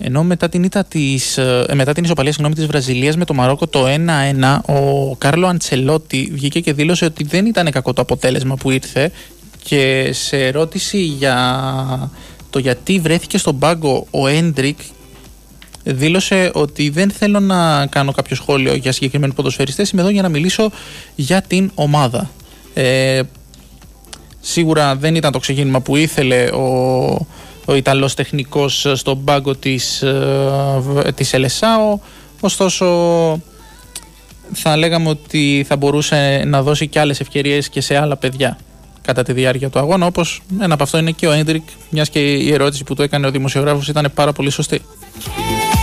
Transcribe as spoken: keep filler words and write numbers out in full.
Ενώ μετά την, ήττα της, ε, μετά την ισοπαλία συγγνώμη, της Βραζιλίας με το Μαρόκο το ένα ένα, ο Κάρλο Αντσελότη βγήκε και δήλωσε ότι δεν ήταν κακό το αποτέλεσμα που ήρθε, και σε ερώτηση για το γιατί βρέθηκε στον πάγκο ο Έντρικ δήλωσε ότι δεν θέλω να κάνω κάποιο σχόλιο για συγκεκριμένους ποδοσφαιριστές, είμαι εδώ για να μιλήσω για την ομάδα. Ε, σίγουρα δεν ήταν το ξεκίνημα που ήθελε ο, ο Ιταλός τεχνικός στον πάγκο της, της Σελεσάο, ωστόσο θα λέγαμε ότι θα μπορούσε να δώσει και άλλες ευκαιρίες και σε άλλα παιδιά κατά τη διάρκεια του αγώνα, όπως ένα από αυτό είναι και ο Έντρικ, μιας και η ερώτηση που του έκανε ο δημοσιογράφος ήταν πάρα πολύ σωστή.